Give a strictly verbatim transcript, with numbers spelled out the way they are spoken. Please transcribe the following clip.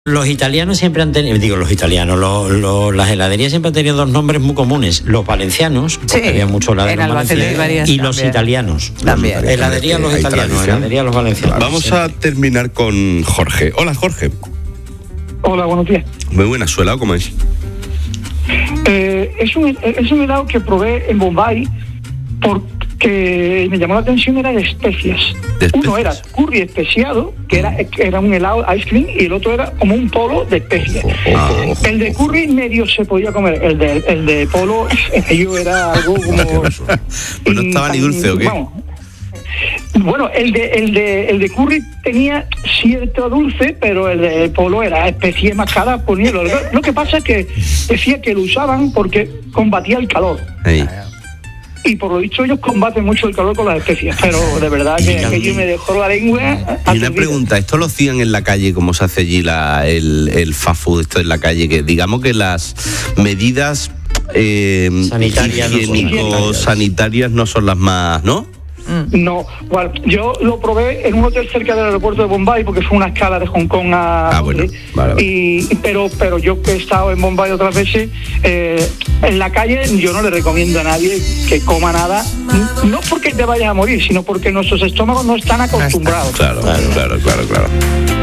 Los italianos siempre han tenido, digo los italianos, lo, lo, las heladerías siempre han tenido dos nombres muy comunes. Los valencianos, porque sí, había mucho heladeros valencianos, y los también. italianos. También. Heladería los italianos, heladería los valencianos. Vamos siempre. a terminar con Jorge. Hola, Jorge. Hola, buenos días. Muy buenas, ¿su helado cómo es? Eh, es, un, es un helado que probé en Bombay porque me llamó la atención, era de especias. ¿De especias? Uno era curry especiado, que era, que era un helado ice cream, y el otro era como un polo de especias. Oh, oh, oh. El de curry medio se podía comer, el de, el de polo yo era algo como... Pues no estaba ni dulce, ¿o qué? Vamos, bueno, el de, el de el de curry tenía cierto dulce, pero el de polo era especie más cara por hielo. Lo, lo que pasa es que decía que lo usaban porque combatía el calor. Hey. Y por lo dicho ellos combaten mucho el calor con las especias, pero de verdad que aquello me dejó la lengua. Y una pregunta, ¿esto lo hacían en la calle, como se hace allí la, el, el fast food, esto en la calle? Que digamos que las medidas eh, sanitarias, higiénico, sanitarias no son las más, ¿no? No, bueno, yo lo probé en un hotel cerca del aeropuerto de Bombay porque fue una escala de Hong Kong a... Ah, bueno, vale, vale. Y, pero, pero yo que he estado en Bombay otras veces, eh, en la calle yo no le recomiendo a nadie que coma nada, no porque te vayas a morir, sino porque nuestros estómagos no están acostumbrados. Claro, claro, claro, claro, claro.